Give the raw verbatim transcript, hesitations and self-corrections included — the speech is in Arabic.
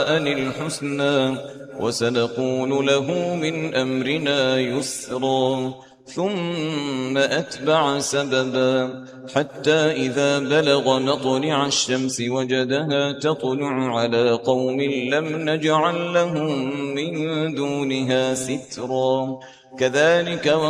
أن الحسنى وسنقول له من أمرنا يسرا ثم أتبع سببا حتى إذا بلغ مطلع الشمس وجدها تطلع على قوم لم نجعل لهم من دونها سترا كذلك